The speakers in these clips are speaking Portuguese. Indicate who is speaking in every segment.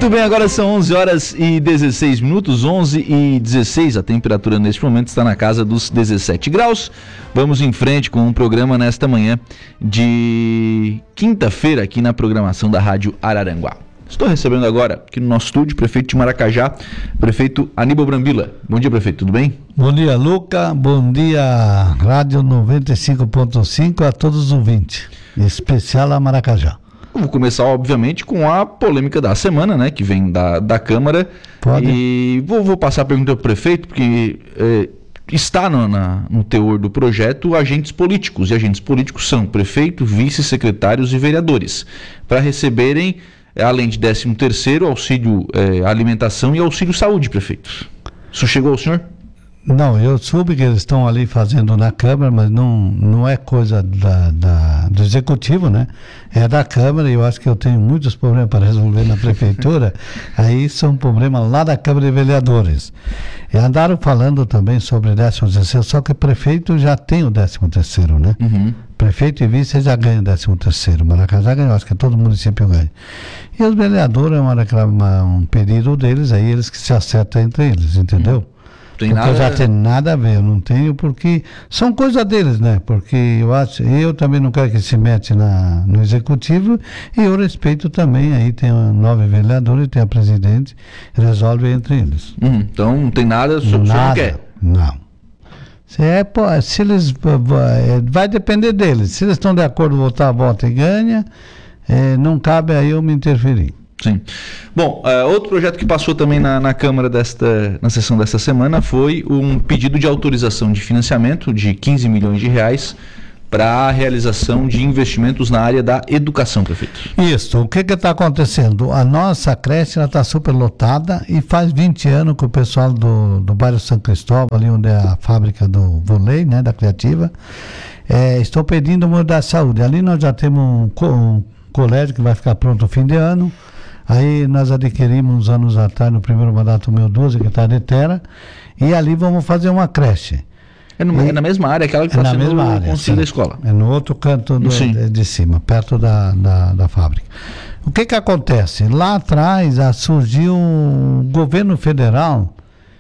Speaker 1: Muito bem, agora são 11 horas e 16 minutos, 11 e 16, a temperatura neste momento está na casa dos 17 graus. Vamos em frente com um programa nesta manhã de quinta-feira aqui na programação da Rádio Araranguá. Estou recebendo agora aqui no nosso estúdio o prefeito de Maracajá, prefeito Aníbal Brambila. Bom dia, prefeito, tudo bem?
Speaker 2: Bom dia, Luca. Bom dia, Rádio 95.5 a todos os ouvintes, em especial a Maracajá.
Speaker 1: Eu vou começar, obviamente, com a polêmica da semana, né, que vem da Câmara.
Speaker 2: Pode.
Speaker 1: E vou passar a pergunta para o prefeito, porque está no teor do projeto agentes políticos, e agentes políticos são prefeito, vice-secretários e vereadores, para receberem, além de 13º, auxílio alimentação e auxílio saúde, prefeito. Isso chegou ao senhor?
Speaker 2: Não, eu soube que eles estão ali fazendo na Câmara, mas não é coisa do Executivo, né? É da Câmara, e eu acho que eu tenho muitos problemas para resolver na Prefeitura. Aí são problemas lá da Câmara de Vereadores. E andaram falando também sobre 13º, só que o prefeito já tem o 13º, né?
Speaker 1: Uhum.
Speaker 2: Prefeito e vice já ganham o 13º. Maracajá ganhou, acho que todo município ganha. E os vereadores, um pedido deles, aí eles que se acertam entre eles, entendeu?
Speaker 1: Tem
Speaker 2: porque
Speaker 1: nada...
Speaker 2: já tem nada a ver, eu não tenho, porque são coisas deles, né? Porque eu também não quero que se mete no Executivo, e eu respeito também, aí tem 9 vereadores, tem a presidente, resolve entre eles.
Speaker 1: Então não tem nada, o senhor não quer?
Speaker 2: Não. Se eles, vai depender deles, se eles estão de acordo, votar, vota e ganha, não cabe aí eu me interferir.
Speaker 1: Sim. Bom, outro projeto que passou também na Câmara na sessão desta semana foi um pedido de autorização de financiamento de 15 milhões de reais para a realização de investimentos na área da educação, prefeito.
Speaker 2: Isso, o que está acontecendo? A nossa creche está super lotada e faz 20 anos que o pessoal do bairro São Cristóvão, ali onde é a fábrica do vôlei, né, da Criativa, estão pedindo mudar a saúde. Ali nós já temos um colégio que vai ficar pronto no fim de ano. Aí nós adquirimos uns anos atrás, no primeiro mandato meu, 12 hectares de terra, e ali vamos fazer uma creche.
Speaker 1: É na mesma área, aquela que está sendo no conselho da escola.
Speaker 2: É no outro canto de cima, perto da fábrica. O que acontece? Lá atrás surgiu o governo federal,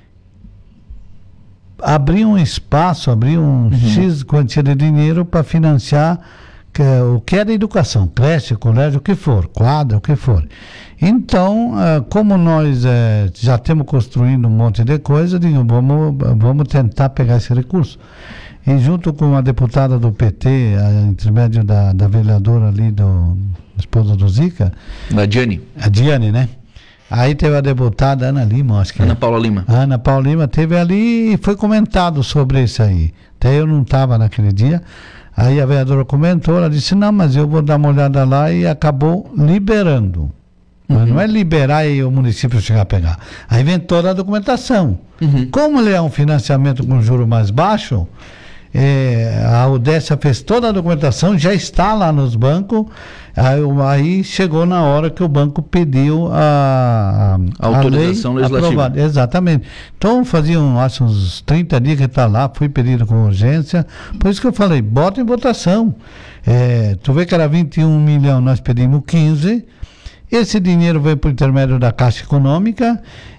Speaker 2: abriu um espaço, abriu X quantia de dinheiro para financiar o que era educação, creche, colégio, o que for, quadra, o que for. Então, como nós já temos construindo um monte de coisa, digo, vamos tentar pegar esse recurso. E junto com a deputada do PT, a intermédio da vereadora ali, esposa do Zica.
Speaker 1: Da Diane.
Speaker 2: A Diane, né? Aí teve a deputada Ana Lima, acho que
Speaker 1: Ana Paula Lima.
Speaker 2: Ana Paula Lima teve ali e foi comentado sobre isso aí. Até eu não estava naquele dia. Aí a vereadora comentou, ela disse, não, mas eu vou dar uma olhada lá, e acabou liberando. Mas não é liberar e o município chegar a pegar. Aí vem toda a documentação. Como ele é um financiamento com juro mais baixo, a Udécia fez toda a documentação, já está lá nos bancos, aí chegou na hora que o banco pediu a
Speaker 1: autorização legislativa.
Speaker 2: Aprovada. Exatamente. Então faziam, acho, uns 30 dias que está lá, foi pedido com urgência, por isso que eu falei, bota em votação. Tu vê que era 21 milhões, nós pedimos 15. Esse dinheiro veio por intermédio da Caixa Econômica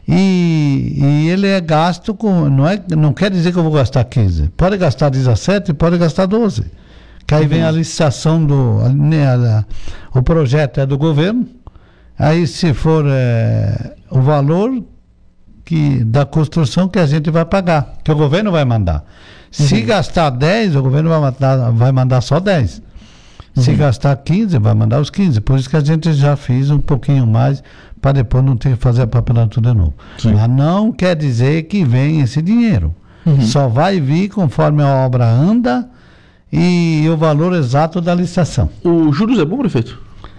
Speaker 2: e ele é gasto com... Não quer dizer que eu vou gastar 15. Pode gastar 17, pode gastar 12. Que aí vem a licitação o projeto é do governo. Aí se for o valor da construção que a gente vai pagar, que o governo vai mandar. Se gastar 10, o governo vai mandar só 10. Se gastar 15, vai mandar os 15. Por isso que a gente já fez um pouquinho mais, para depois não ter que fazer a papelada tudo de novo. Sim. Mas não quer dizer que vem esse dinheiro. Só vai vir conforme a obra anda e o valor exato da licitação.
Speaker 1: O juros é bom, prefeito?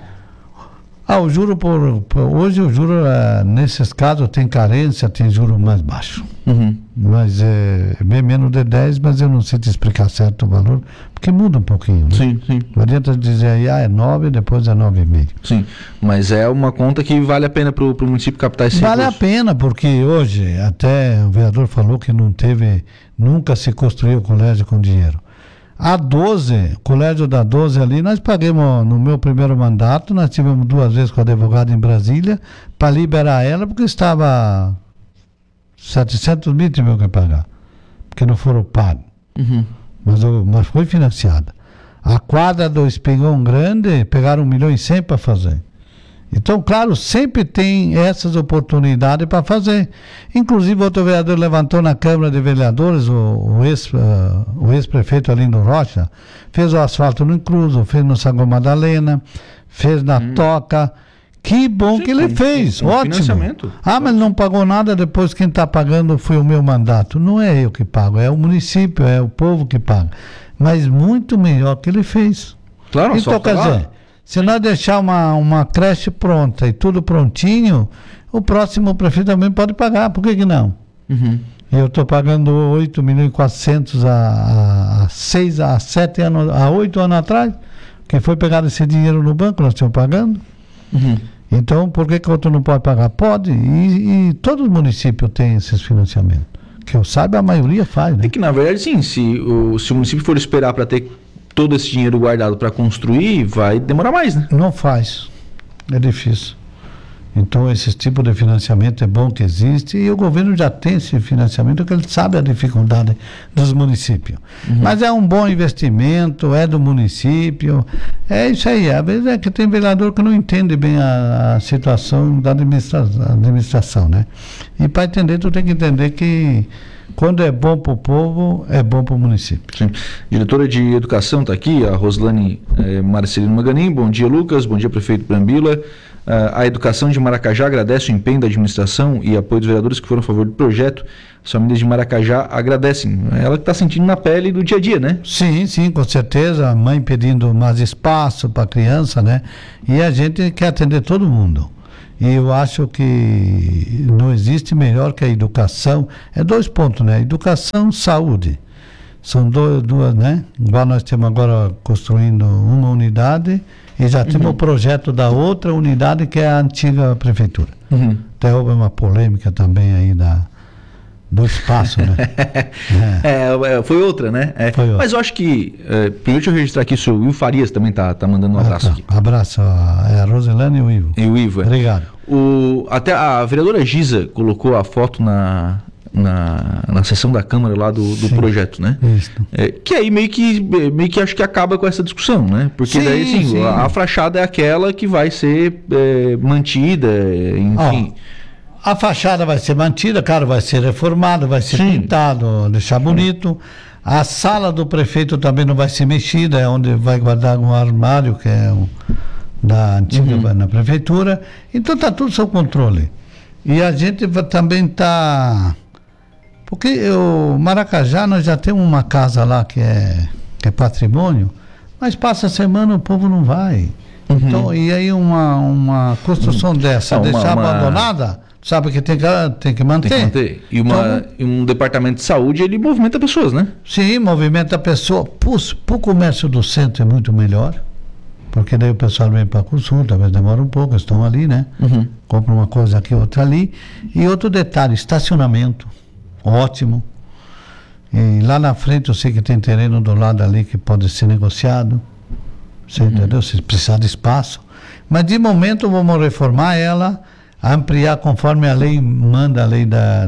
Speaker 2: O juro hoje o juro, nesses casos, tem carência, tem juro mais baixo. Mas é bem menos de 10, mas eu não sei te explicar certo o valor, porque muda um pouquinho. Né?
Speaker 1: Sim.
Speaker 2: Não adianta dizer aí, é 9, depois é 9,5.
Speaker 1: Sim, mas é uma conta que vale a pena para o município captar esse
Speaker 2: Vale
Speaker 1: recurso.
Speaker 2: a pena, porque hoje, até o vereador falou que nunca se construiu colégio com dinheiro. A 12, o colégio da 12 ali, nós pagamos no meu primeiro mandato, nós tivemos 2 vezes com o advogado em Brasília para liberar ela, porque estava 700 mil tivemos que pagar, porque não foram pagos. Mas foi financiada. A quadra do Espigão Grande pegaram 1.100.000 para fazer. Então, claro, sempre tem essas oportunidades para fazer. Inclusive, outro vereador levantou na Câmara de Vereadores, o ex-prefeito Alindo Rocha, fez o asfalto no Incluso, fez no Saguão Madalena, fez na Toca. Que bom que ele fez, ótimo. Financiamento. Mas não pagou nada, depois quem está pagando foi o meu mandato. Não é eu que pago, é o município, é o povo que paga. Mas muito melhor que ele fez.
Speaker 1: Claro,
Speaker 2: então, quer dizer, se nós deixar uma creche pronta e tudo prontinho, o próximo prefeito também pode pagar, por que não? Eu estou pagando 8.400.000 há 8 anos atrás, que foi pegar esse dinheiro no banco, nós estamos pagando. Então, por que outro não pode pagar? Pode, e todos os municípios têm esses financiamentos. Que eu saiba, a maioria faz, né?
Speaker 1: É que, na verdade, sim, se o município for esperar para ter todo esse dinheiro guardado para construir, vai demorar mais, né?
Speaker 2: Não faz, é difícil. Então, esse tipo de financiamento é bom que existe, e o governo já tem esse financiamento, porque ele sabe a dificuldade dos municípios. Mas é um bom investimento, é do município, é isso aí. Às vezes é que tem vereador que não entende bem a situação da administração, né? E para entender, tu tem que entender que quando é bom para o povo, é bom para o município.
Speaker 1: Sim. Diretora de Educação está aqui, a Roslane Marcelino Maganin. Bom dia, Lucas. Bom dia, prefeito Brambila. A Educação de Maracajá agradece o empenho da administração e apoio dos vereadores que foram a favor do projeto. As famílias de Maracajá agradecem. Ela que está sentindo na pele do dia a dia, né?
Speaker 2: Sim, com certeza. A mãe pedindo mais espaço para a criança, né? E a gente quer atender todo mundo. E eu acho que não existe melhor que a educação. É 2 pontos, né? Educação, saúde. São duas, né? Igual nós estamos agora construindo uma unidade e já temos o projeto da outra unidade, que é a antiga prefeitura. Até houve uma polêmica também aí do espaço, né?
Speaker 1: Foi outra, né?
Speaker 2: Foi outra.
Speaker 1: Mas eu acho que, primeiro deixa eu registrar aqui, o seu Will Farias também tá mandando um abraço aqui.
Speaker 2: Abraço, a Roselane e o Ivo.
Speaker 1: E o Ivo,
Speaker 2: Obrigado.
Speaker 1: Até a vereadora Giza colocou a foto na sessão da Câmara lá do projeto, né?
Speaker 2: Isso.
Speaker 1: Que aí meio que acho que acaba com essa discussão, né? Porque daí, assim, a fachada é aquela que vai ser mantida, enfim.
Speaker 2: A fachada vai ser mantida, claro, vai ser reformada, vai ser pintado, deixar bonito. A sala do prefeito também não vai ser mexida, é onde vai guardar um armário, que é da antiga na prefeitura. Então está tudo sob controle. E a gente também está... Porque o Maracajá, nós já temos uma casa lá que é patrimônio, mas passa a semana o povo não vai. Então, e aí uma construção dessa, deixar abandonada, sabe que tem que manter.
Speaker 1: Tem que manter. E um departamento de saúde, ele movimenta pessoas, né?
Speaker 2: Sim, movimenta a pessoa. Para o comércio do centro é muito melhor, porque daí o pessoal vem para consulta, talvez demora um pouco, estão ali, né? Compra uma coisa aqui, outra ali. E outro detalhe, estacionamento. Ótimo. E lá na frente eu sei que tem terreno do lado ali que pode ser negociado. Você entendeu? Se precisar de espaço. Mas de momento vamos reformar ela, ampliar conforme a lei manda, a lei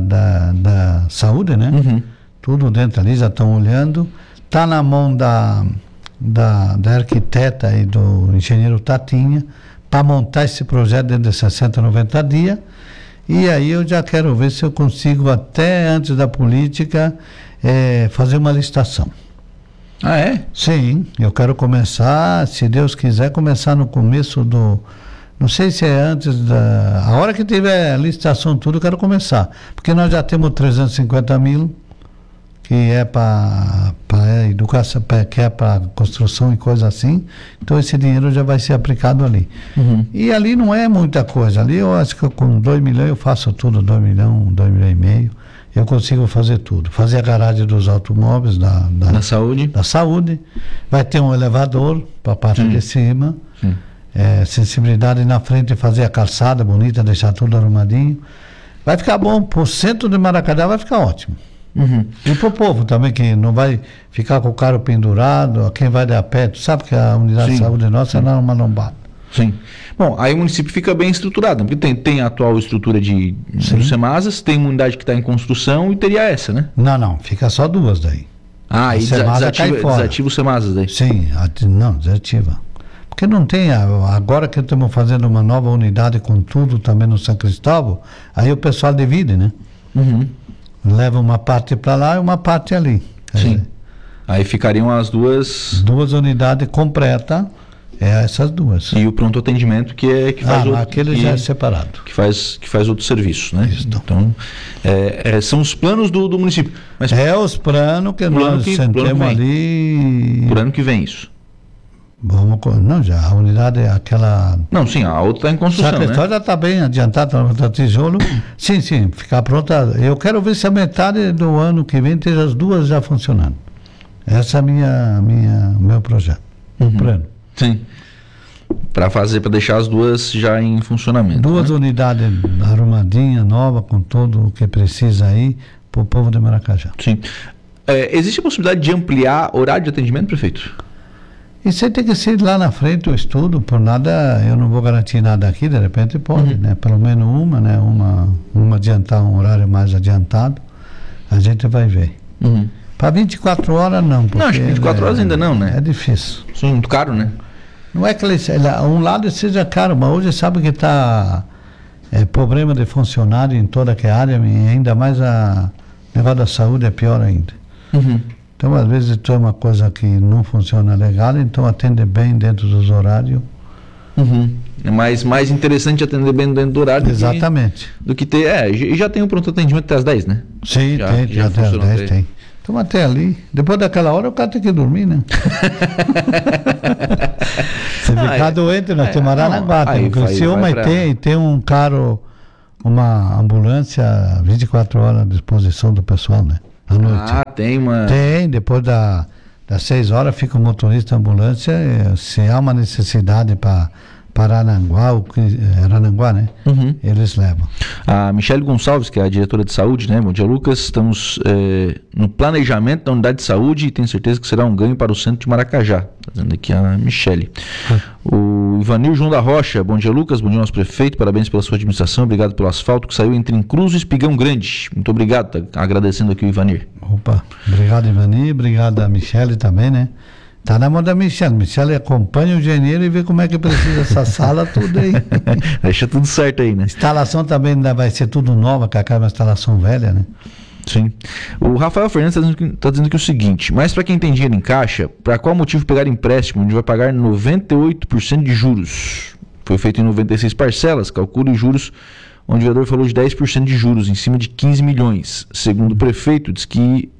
Speaker 2: da saúde, né? Tudo dentro ali, já estão olhando. Está na mão da arquiteta e do engenheiro Tatinha para montar esse projeto dentro de 60, 90 dias. E aí eu já quero ver se eu consigo, até antes da política, fazer uma licitação.
Speaker 1: Ah, é?
Speaker 2: Sim, eu quero começar, se Deus quiser, começar no começo do... Não sei se é antes da... A hora que tiver a licitação tudo, eu quero começar. Porque nós já temos 350 mil, que é para educação, que é para construção e coisa assim. Então esse dinheiro já vai ser aplicado ali. E ali não é muita coisa. Ali eu acho que com 2 milhões eu faço tudo, 2 milhões, 2 milhões e meio. Eu consigo fazer tudo. Fazer a garagem dos automóveis da saúde. Vai ter um elevador para a parte de cima. Sensibilidade na frente, fazer a calçada bonita, deixar tudo arrumadinho. Vai ficar bom. Pro centro de Maracajá vai ficar ótimo. E para o povo também, que não vai ficar com o carro pendurado, a quem vai de a pé, tu sabe que a unidade de saúde nossa é uma lombada.
Speaker 1: Sim. Bom, aí o município fica bem estruturado, porque tem a atual estrutura do Semasas, tem uma unidade que está em construção e teria essa, né?
Speaker 2: Não, fica só duas daí.
Speaker 1: E desativa o Semasas daí?
Speaker 2: Sim, desativa. Porque não tem, agora que estamos fazendo uma nova unidade com tudo também no São Cristóvão, aí o pessoal divide, né? Leva uma parte para lá e uma parte ali.
Speaker 1: Sim. Aí ficariam as duas
Speaker 2: unidades completas, essas duas.
Speaker 1: E o pronto atendimento que faz outro,
Speaker 2: aquele já é separado.
Speaker 1: Que faz outro serviço, né?
Speaker 2: Isso.
Speaker 1: Então, são os planos do município. Mas
Speaker 2: os planos que nós sentemos ali.
Speaker 1: Por ano que vem isso.
Speaker 2: A unidade é aquela.
Speaker 1: Não, sim, a outra está em construção,
Speaker 2: a história já está bem adiantada, está tijolo. Sim, ficar pronta. Eu quero ver se a metade do ano que vem esteja as duas já funcionando. Essa é meu projeto. Plano.
Speaker 1: Sim. Para deixar as duas já em funcionamento.
Speaker 2: Duas unidades arrumadinhas, novas, com tudo o que precisa aí, para o povo de Maracajá.
Speaker 1: Sim. Existe a possibilidade de ampliar horário de atendimento, prefeito?
Speaker 2: Isso aí tem que ser lá na frente o estudo, por nada, eu não vou garantir nada aqui, de repente pode, né? Pelo menos uma adiantar um horário mais adiantado, a gente vai ver. Para 24 horas não, porque...
Speaker 1: Não, acho que 24 horas ainda não, né?
Speaker 2: É difícil.
Speaker 1: Sim, muito caro, né?
Speaker 2: Não é que um lado seja caro, mas hoje sabe que está problema de funcionário em toda a área, e ainda mais o negócio da saúde é pior ainda. Então, às vezes, tu é uma coisa que não funciona legal, então atende bem dentro dos horários.
Speaker 1: É mais interessante atender bem dentro do horário.
Speaker 2: Exatamente.
Speaker 1: Do que ter... já tem um pronto atendimento até às 10, né?
Speaker 2: Sim, já até às 10 tem. Então, até ali. Depois daquela hora, o cara tem que dormir, né? Se ficar doente, nós temos Aranaguá. Tem um carro, uma ambulância 24 horas à disposição do pessoal, né? À noite. Tem, depois das 6 horas fica o motorista da ambulância, se há uma necessidade para Aranaguá, né? Eles levam.
Speaker 1: A Michele Gonçalves, que é a diretora de saúde, né? Bom dia, Lucas. Estamos no planejamento da unidade de saúde e tenho certeza que será um ganho para o centro de Maracajá. Está dizendo aqui a Michele. O Ivanil João da Rocha, bom dia, Lucas. Bom dia, nosso prefeito. Parabéns pela sua administração. Obrigado pelo asfalto que saiu entre Incruz e Espigão Grande. Muito obrigado. Tá agradecendo aqui o Ivanir.
Speaker 2: Opa, obrigado, Ivanir. Obrigado a Michele também, né? Tá na mão da Michele. Michele acompanha o engenheiro e vê como é que precisa essa sala, tudo aí.
Speaker 1: Deixa tudo certo aí, né?
Speaker 2: Instalação também ainda vai ser tudo nova, que acaba a instalação velha, né?
Speaker 1: Sim. O Rafael Fernandes está dizendo que o seguinte, mas para quem tem dinheiro em caixa, para qual motivo pegar empréstimo onde vai pagar 98% de juros? Foi feito em 96 parcelas, calcule os juros, onde o vereador falou de 10% de juros, em cima de 15 milhões. Segundo o prefeito, diz que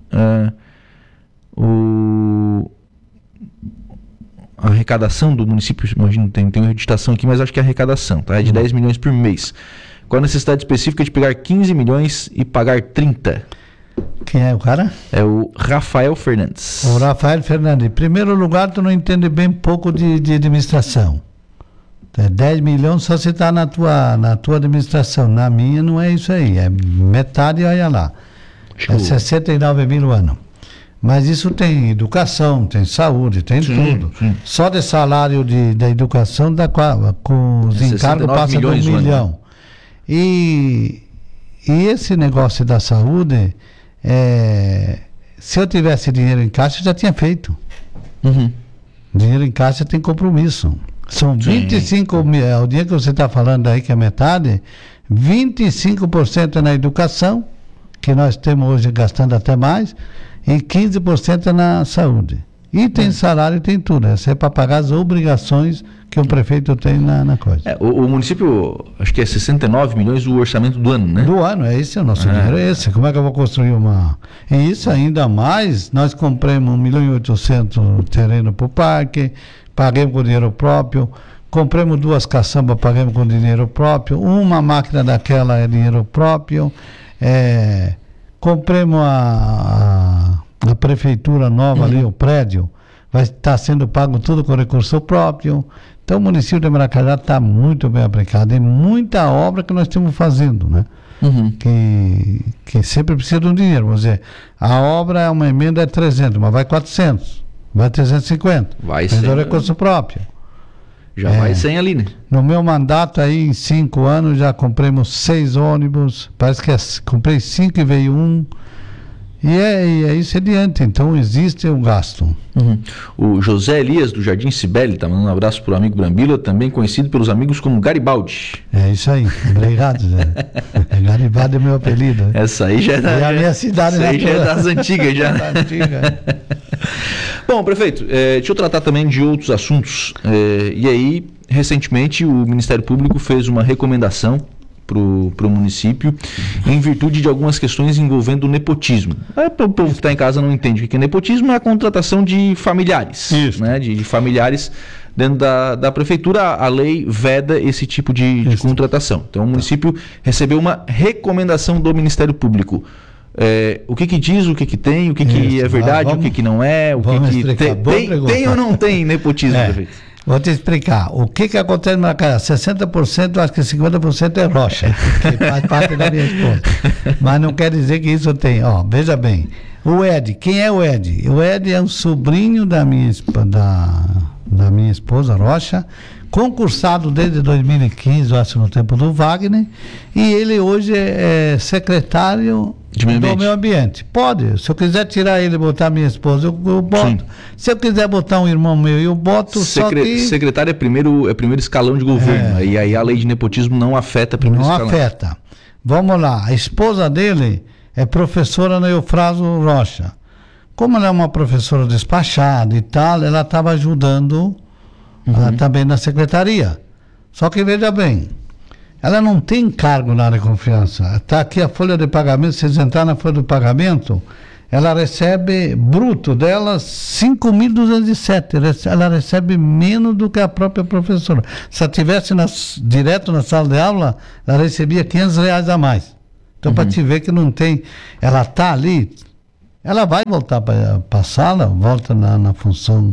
Speaker 1: a arrecadação do município, imagino, tem uma reeditação aqui, mas acho que é a arrecadação, tá? É de 10 milhões por mês. Qual a necessidade específica de pegar 15 milhões e pagar 30?
Speaker 2: Quem é o cara?
Speaker 1: É o Rafael Fernandes.
Speaker 2: O Rafael Fernandes. Em primeiro lugar, tu não entende bem pouco de administração. 10 milhões só se está na tua administração. Na minha não é isso aí. É metade, olha lá. É 69 mil ano. Mas isso tem educação, tem saúde, tem tudo. Sim. Só de salário da educação, com os encargos, passa 2 milhões. E esse negócio da saúde, se eu tivesse dinheiro em caixa, eu já tinha feito. Dinheiro em caixa tem compromisso. São 25 mil, o dinheiro que você está falando aí, que é metade, 25% na educação, que nós temos hoje gastando até mais, e 15% na saúde. E tem salário, tem tudo. Isso é para pagar as obrigações que o prefeito tem na coisa.
Speaker 1: O município, acho que é 69 milhões o orçamento do ano, né?
Speaker 2: Do ano, esse é o nosso dinheiro, é esse. Como é que eu vou construir uma... E isso ainda mais, nós compramos 1.800.000 terreno para o parque, paguemos com dinheiro próprio, compramos 2 caçambas, paguemos com dinheiro próprio, uma máquina daquela é dinheiro próprio, compramos a prefeitura nova ali, o prédio, vai estar sendo pago tudo com recurso próprio. Então o município de Maracajá está muito bem aplicado, é muita obra que nós estamos fazendo, né? que sempre precisa de um dinheiro. Vamos dizer, a obra é uma emenda, é 300, mas vai 400, vai 350.
Speaker 1: Vai sem
Speaker 2: recurso próprio.
Speaker 1: Já vai sem ali, né?
Speaker 2: No meu mandato aí, em 5 anos, já compramos 6 ônibus, parece que comprei 5 e veio 1. E é isso adiante, então existe um gasto.
Speaker 1: O José Elias do Jardim Cibele está mandando um abraço para o amigo Brambila, também conhecido pelos amigos como Garibaldi.
Speaker 2: É isso aí, obrigado, Zé. Garibaldi é meu apelido. Né?
Speaker 1: Essa aí já é
Speaker 2: a minha cidade.
Speaker 1: Essa aí já é das antigas já. Bom, prefeito, deixa eu tratar também de outros assuntos. E aí, recentemente, o Ministério Público fez uma recomendação para o município em virtude de algumas questões envolvendo o nepotismo. Para o povo que está em casa não entende o que é nepotismo, é a contratação de familiares. Isso. Né, de familiares dentro da prefeitura. A lei veda esse tipo de contratação. Então o município recebeu uma recomendação do Ministério Público. O que diz, o que tem, o que é verdade, o que não é, o que tem ou não tem nepotismo, prefeito?
Speaker 2: Vou te explicar. O que acontece na casa? 60%, acho que 50% é rocha, que faz parte da minha esposa. Mas não quer dizer que isso tem. Veja bem. O Ed, quem é o Ed? O Ed é um sobrinho da minha esposa, Rocha, concursado desde 2015, eu acho, no tempo do Wagner, e ele hoje é secretário do meio ambiente. Pode, se eu quiser tirar ele e botar minha esposa, eu boto. Sim. Se eu quiser botar um irmão meu, eu boto.
Speaker 1: Secretário é primeiro escalão de governo, e aí a lei de nepotismo não afeta primeiro escalão.
Speaker 2: Não afeta. Vamos lá, a esposa dele é professora na Eufrásio Rocha. Como ela é uma professora despachada e tal, ela estava ajudando também na secretaria. Só que veja bem, ela não tem cargo na área de confiança. Está aqui a folha de pagamento, se vocês entrarem na folha de pagamento, ela recebe, bruto dela, 5.207. Ela recebe menos do que a própria professora. Se ela estivesse direto na sala de aula, ela recebia R$500 a mais. Então, para te ver que não tem... Ela está ali, ela vai voltar para a sala, volta na função...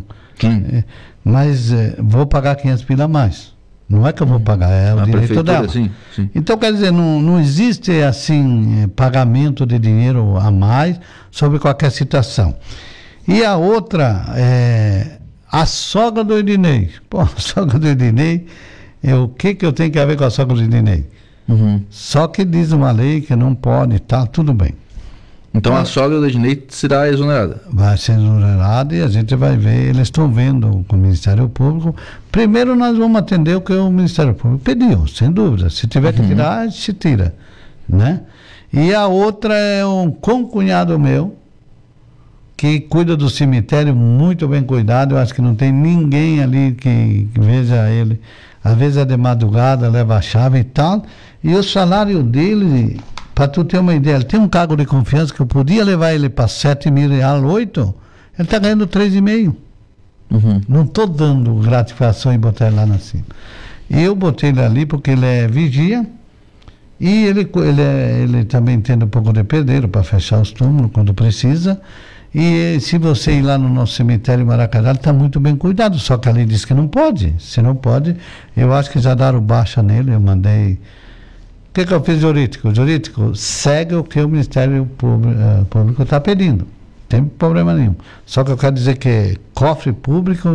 Speaker 2: Mas vou pagar 500 pila a mais. Não é que eu vou pagar, é o direito dela. Sim. Então, quer dizer, não existe, assim, pagamento de dinheiro a mais sobre qualquer situação. E a outra é a sogra do Edinei. A sogra do Edinei, o que eu tenho que ver com a sogra do Edinei? Só que diz uma lei que não pode, tá, tudo bem.
Speaker 1: Então a sogra do Ednei será exonerada?
Speaker 2: Vai ser exonerada e a gente vai ver, eles estão vendo com o Ministério Público. Primeiro nós vamos atender o que o Ministério Público pediu, sem dúvida. Se tiver que tirar, se tira, né? E a outra é um concunhado meu, que cuida do cemitério, muito bem cuidado. Eu acho que não tem ninguém ali que veja ele. Às vezes é de madrugada, leva a chave e tal. E o salário dele... Para tu ter uma ideia, ele tem um cargo de confiança que eu podia levar ele para 7 mil reais, 8, ele está ganhando 3,5. Não estou dando gratificação em botar ele lá na cima. E eu botei ele ali porque ele é vigia e ele também tem um pouco de pedreiro para fechar os túmulos quando precisa. E se você ir lá no nosso cemitério Maracajá, ele está muito bem cuidado, só que a lei diz que não pode. Se não pode, eu acho que já deram baixa nele, eu mandei... O que eu fiz jurídico? Jurídico segue o que o Ministério Público está pedindo. Não tem problema nenhum. Só que eu quero dizer que cofre público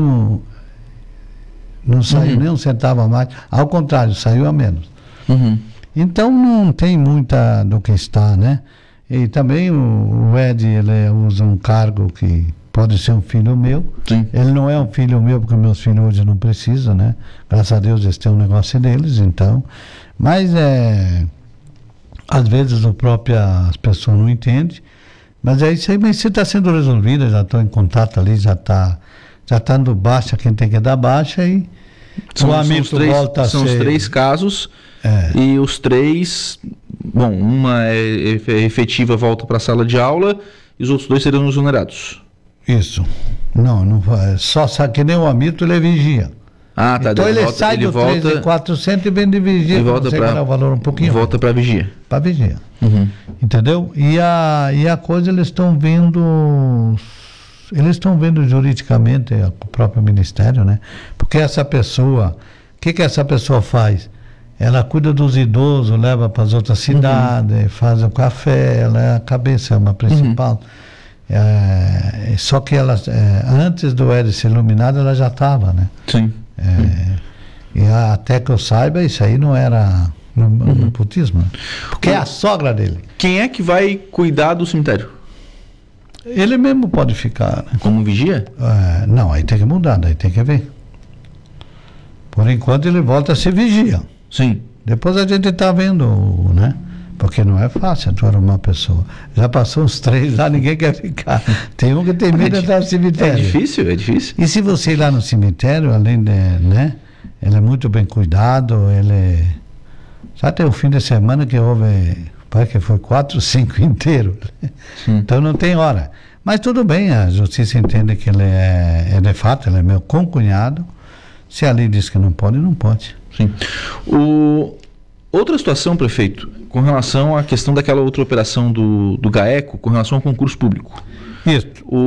Speaker 2: não saiu nem um centavo a mais. Ao contrário, saiu a menos. Então não tem muita do que está, né? E também o Ed, ele usa um cargo que pode ser um filho meu. Sim. Ele não é um filho meu porque meus filhos hoje não precisam, né? Graças a Deus eles têm um negócio deles, então... Mas às vezes as pessoas não entendem, mas é isso aí, mas isso está sendo resolvido, já estou em contato ali, já está dando baixa quem tem que dar baixa e o amigo volta a ser...
Speaker 1: São os 3 casos e os 3, uma é efetiva, volta para a sala de aula e os outros 2 serão exonerados.
Speaker 2: Isso, não só que nem o Hamilton, ele é vigia.
Speaker 1: Tá.
Speaker 2: Então ele sai do 3.400 e vem de vigia.
Speaker 1: E volta para
Speaker 2: o valor um pouquinho.
Speaker 1: Volta para vigia.
Speaker 2: Para vigia. Entendeu? E a coisa eles estão vendo juridicamente o próprio Ministério, né? Porque essa pessoa, o que essa pessoa faz? ela cuida dos idosos, leva para as outras cidades, faz o café, ela é a cabeça, é uma principal. Só que ela, antes do Hélio ser iluminado, ela já estava, né?
Speaker 1: Sim.
Speaker 2: E até que eu saiba, isso aí não era nepotismo, porque é a sogra dele.
Speaker 1: Quem é que vai cuidar do cemitério?
Speaker 2: Ele mesmo pode ficar, né?
Speaker 1: Como vigia?
Speaker 2: Não, aí tem que mudar, daí tem que ver. Por enquanto ele volta a ser vigia.
Speaker 1: Sim.
Speaker 2: Depois a gente está vendo, né? Porque não é fácil atuar uma pessoa. Já passou uns 3 lá, ninguém quer ficar. Tem um que tem medo de entrar no cemitério.
Speaker 1: É difícil, é difícil.
Speaker 2: E se você ir lá no cemitério, além de, né? Ele é muito bem cuidado, ele... Já tem um fim de semana que houve, parece que foi 4, 5 inteiro. Então não tem hora. Mas tudo bem, a justiça entende que ele é de fato, ele é meu concunhado. Se a lei diz que não pode, não pode.
Speaker 1: Sim. Outra situação, prefeito, com relação à questão daquela outra operação do GAECO, com relação ao concurso público.
Speaker 2: Isso.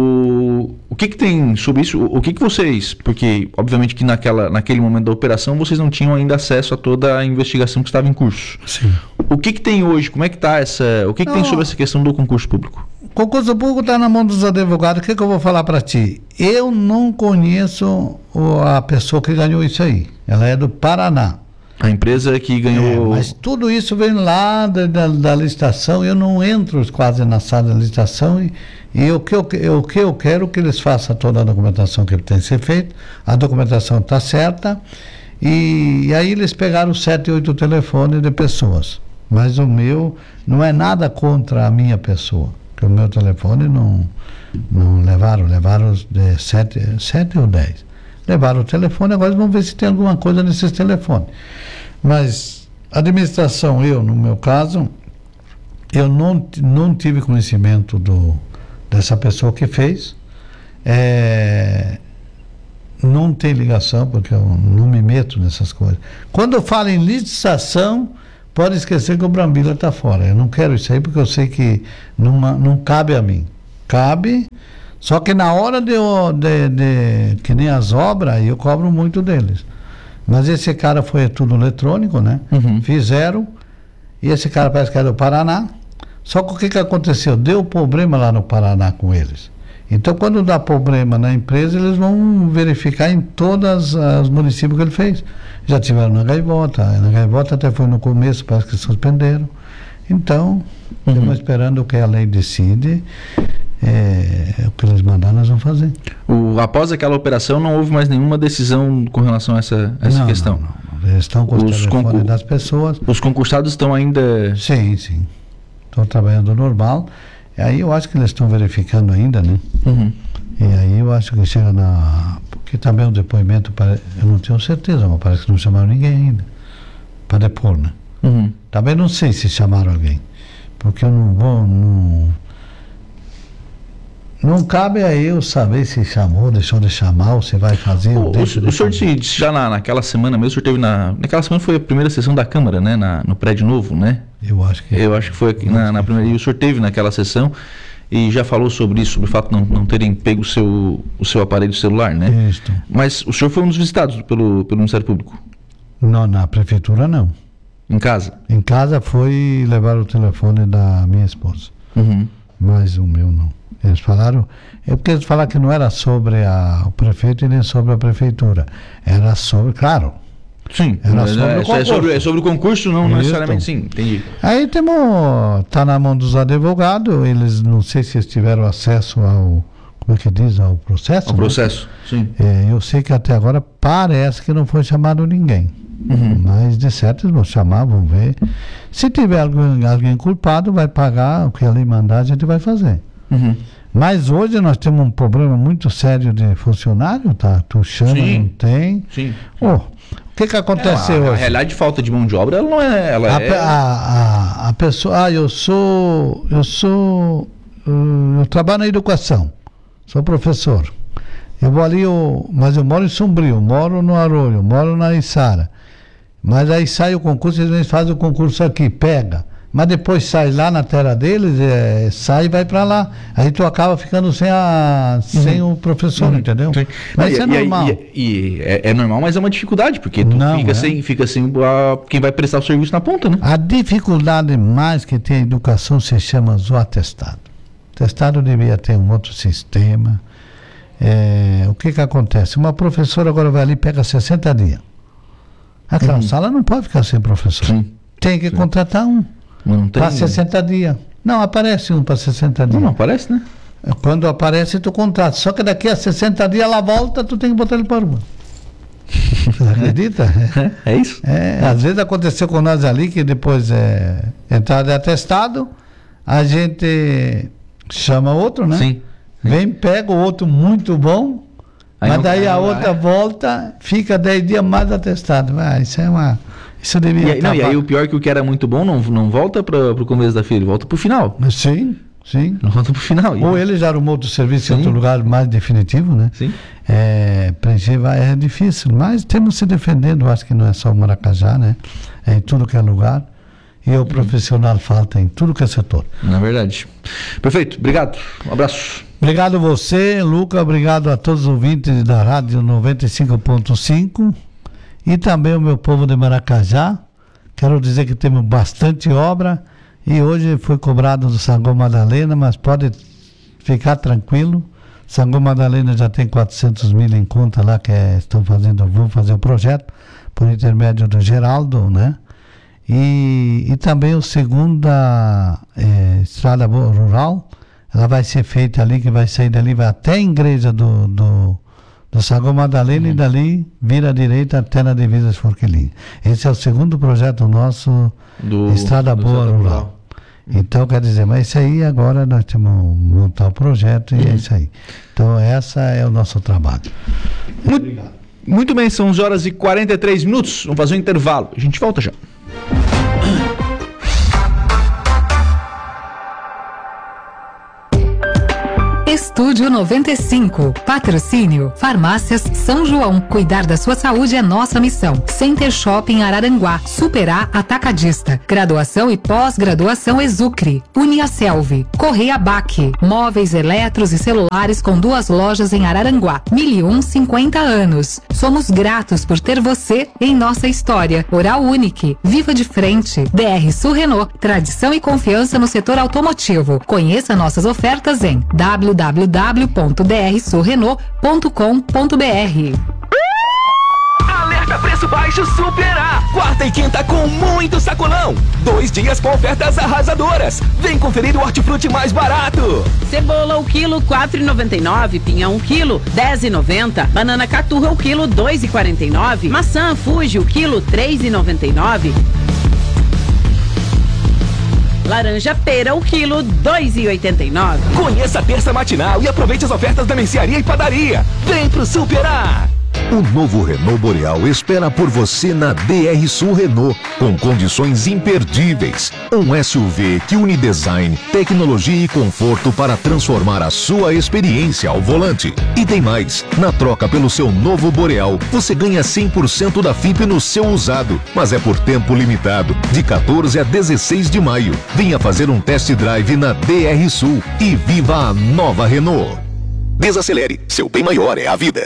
Speaker 1: O que tem sobre isso? O que vocês, porque obviamente que naquele momento da operação vocês não tinham ainda acesso a toda a investigação que estava em curso.
Speaker 2: Sim.
Speaker 1: O que tem hoje? Como é que está o que tem sobre essa questão do concurso público?
Speaker 2: O concurso público está na mão dos advogados. O que eu vou falar para ti? Eu não conheço a pessoa que ganhou isso aí. Ela é do Paraná.
Speaker 1: A empresa que ganhou...
Speaker 2: Mas tudo isso vem lá da licitação. Eu não entro quase na sala da licitação e o que eu quero que eles façam toda a documentação que tem que ser feita. A documentação está certa. E aí eles pegaram 7, 8 telefones de pessoas. Mas o meu não é nada contra a minha pessoa. O meu telefone não levaram de 7 ou 10. Levaram o telefone, agora vamos ver se tem alguma coisa nesses telefones. Mas a administração, no meu caso, eu não tive conhecimento dessa pessoa que fez. Não tem ligação, porque eu não me meto nessas coisas. Quando eu falo em licitação, pode esquecer que o Brambila está fora. Eu não quero isso aí porque eu sei que não cabe a mim. Cabe, só que na hora de que nem as obras, eu cobro muito deles. Mas esse cara foi tudo eletrônico, né? Fizeram, e esse cara parece que era do Paraná. Só que o que aconteceu? Deu problema lá no Paraná com eles. Então, quando dá problema na empresa, eles vão verificar em todos os municípios que ele fez. Já tiveram na Gaivota. Na Gaivota até foi no começo, parece que suspenderam. Então, estamos esperando o que a lei decide. O que eles mandaram, nós vamos fazer.
Speaker 1: Após aquela operação, não houve mais nenhuma decisão com relação a essa questão?
Speaker 2: Não. Eles estão com os telefones das pessoas.
Speaker 1: Os concursados estão ainda...
Speaker 2: Sim. Estão trabalhando normal. Aí eu acho que eles estão verificando ainda, né? E aí eu acho que chega porque também o depoimento, eu não tenho certeza, mas parece que não chamaram ninguém ainda para depor, né? Também não sei se chamaram alguém, porque eu não vou... Não cabe a eu saber se chamou, deixou de chamar, ou se vai fazer...
Speaker 1: O senhor disse já naquela semana mesmo, o senhor teve naquela semana foi a primeira sessão da Câmara, né? No prédio novo, né?
Speaker 2: Eu acho que
Speaker 1: foi aqui na primeira. E o senhor teve naquela sessão e já falou sobre isso, sobre o fato de não terem pego o seu aparelho celular, né?
Speaker 2: Isso.
Speaker 1: Mas o senhor foi um dos visitados pelo Ministério Público?
Speaker 2: Não, na prefeitura não.
Speaker 1: Em casa?
Speaker 2: Em casa foi levar o telefone da minha esposa. Mas o meu não. Eles falaram... porque eles falaram que não era sobre o prefeito e nem sobre a prefeitura. Era sobre... Claro.
Speaker 1: Sim.
Speaker 2: Era sobre o concurso.
Speaker 1: É sobre o concurso, não necessariamente, sim. Entendi.
Speaker 2: Aí está na mão dos advogados. Eles, não sei se eles tiveram acesso ao... Como é que diz? Ao processo?
Speaker 1: Ao processo, sim.
Speaker 2: Eu sei que até agora parece que não foi chamado ninguém. Mas de certo eles vão chamar, vão ver. Se tiver alguém culpado, vai pagar o que a lei mandar, a gente vai fazer. Mas hoje nós temos um problema muito sério de funcionário, tá? Tu chama, não tem.
Speaker 1: Sim.
Speaker 2: O que acontece hoje?
Speaker 1: A realidade de falta de mão de obra, ela não é...
Speaker 2: A pessoa... eu trabalho na educação, sou professor. Eu vou ali, mas eu moro em Sombrio, moro no Arroio, moro na Içara. Mas aí sai o concurso, eles fazem o concurso aqui, pega. mas depois sai lá na terra deles, sai e vai para lá. Aí tu acaba ficando sem o professor, entendeu?
Speaker 1: Sim.
Speaker 2: Mas isso é normal.
Speaker 1: É normal, mas é uma dificuldade, porque tu fica sem quem vai prestar o serviço na ponta, né?
Speaker 2: A dificuldade mais que tem a educação se chama o atestado. O atestado devia ter um outro sistema. O que acontece? Uma professora agora vai ali e pega 60 dias. Aquela sala não pode ficar sem professor. Sim. Tem que contratar um para 60 dias. Não, aparece um para 60 dias.
Speaker 1: Não aparece, né?
Speaker 2: Quando aparece, tu contrata. Só que daqui a 60 dias ela volta, tu tem que botar ele para rua. Você acredita?
Speaker 1: É isso?
Speaker 2: Às vezes aconteceu com nós ali, que depois entrada de atestado, a gente chama outro, né?
Speaker 1: Sim.
Speaker 2: Vem, pega o outro muito bom, aí mas daí a outra volta, fica 10 dias mais atestado. Isso devia
Speaker 1: e aí o pior é que o que era muito bom não volta para o começo da fila, ele volta para o final.
Speaker 2: Sim.
Speaker 1: Não volta para o final.
Speaker 2: Ou ele já arrumou outro serviço em outro lugar mais definitivo, né?
Speaker 1: Sim.
Speaker 2: Preencher é difícil, mas temos se defendendo, acho que não é só o Maracajá, né? É em tudo que é lugar. E o profissional falta em tudo que é setor.
Speaker 1: Na verdade. Perfeito, obrigado. Um abraço.
Speaker 2: Obrigado a você, Luca. Obrigado a todos os ouvintes da Rádio 95.5 e também o meu povo de Maracajá. Quero dizer que temos bastante obra e hoje foi cobrado do Sangô Madalena, mas pode ficar tranquilo. Sangô Madalena já tem 400 mil em conta lá que vão fazer o projeto por intermédio do Geraldo, né? E também o segunda estrada rural, ela vai ser feita ali, que vai sair dali, vai até a igreja do Sangô Madalena e dali vira à direita até na divisa de Forquilinha. Esse é o segundo projeto nosso, Estrada Boa Rural. Então, quer dizer, mas isso aí agora nós temos que montar o projeto e é isso aí. Então, esse é o nosso trabalho.
Speaker 1: Obrigado. Muito bem, são 11h43. Vamos fazer um intervalo. A gente volta já.
Speaker 3: Estúdio 95. Patrocínio Farmácias São João. Cuidar da sua saúde é nossa missão. Center Shopping Araranguá. Superar Atacadista. Graduação e pós-graduação Exucre. Uniaselv. Correia Baque. Móveis eletros e celulares com 2 lojas em Araranguá. 1001 anos. Somos gratos por ter você em nossa história. Oral Unique. Viva de frente. DR Sul Renault. Tradição e confiança no setor automotivo. Conheça nossas ofertas em www.drsulrenault.com.br.
Speaker 4: Alerta preço baixo Superar. Quarta e quinta com muito sacolão. 2 dias com ofertas arrasadoras. Vem conferir o hortifruti mais barato.
Speaker 5: Cebola o quilo 4,99. Pinhão o quilo 10,90. Banana caturra o quilo 2,49. Maçã Fuji o quilo 3,99. Laranja pera o quilo 2,89.
Speaker 4: Conheça a terça matinal e aproveite as ofertas da mercearia e padaria. Vem pro Superar.
Speaker 6: O novo Renault Boreal espera por você na DR Sul Renault, com condições imperdíveis. Um SUV que une design, tecnologia e conforto para transformar a sua experiência ao volante. E tem mais, na troca pelo seu novo Boreal, você ganha 100% da FIP no seu usado, mas é por tempo limitado, de 14 a 16 de maio. Venha fazer um test drive na DR Sul e viva a nova Renault. Desacelere, seu bem maior é a vida.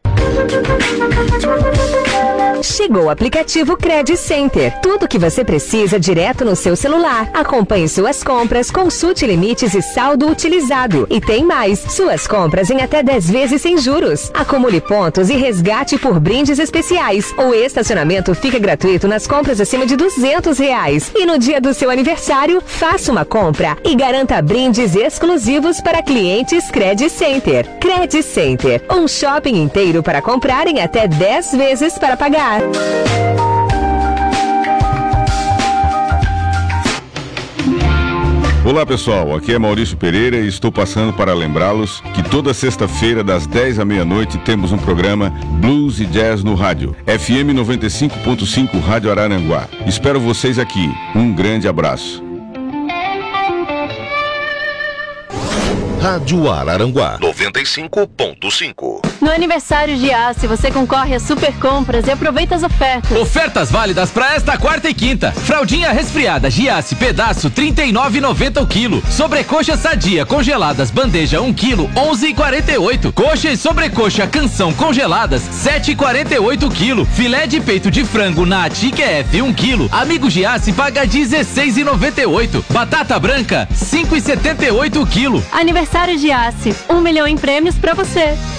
Speaker 7: Chegou o aplicativo Credit Center. Tudo o que você precisa direto no seu celular. Acompanhe suas compras, consulte limites e saldo utilizado. E tem mais, suas compras em até 10 vezes sem juros. Acumule pontos e resgate por brindes especiais. O estacionamento fica gratuito nas compras acima de R$200. E no dia do seu aniversário, faça uma compra e garanta brindes exclusivos para clientes Credit Center. Credit Center, um shopping inteiro para comprar em até 10 vezes para pagar.
Speaker 8: Olá pessoal, aqui é Maurício Pereira e estou passando para lembrá-los que toda sexta-feira das 10 à meia-noite temos um programa Blues e Jazz no rádio, FM 95.5 Rádio Araranguá. Espero vocês aqui. Um grande abraço.
Speaker 6: Rádio Araranguá 95.5
Speaker 9: No aniversário Giasse, você concorre a super compras e aproveita as ofertas.
Speaker 10: Ofertas válidas para esta quarta e quinta. Fraldinha resfriada Giasse pedaço 39,90 o quilo. Sobrecoxa sadia congeladas bandeja 1 quilo 11,48. Coxa e sobrecoxa canção congeladas 7,48 o quilo. Filé de peito de frango na TQF 1 quilo. Amigo Giasse paga 16,98. Batata branca 5,78 o quilo.
Speaker 9: Aniversário Giasse, 1 milhão em prêmios pra você.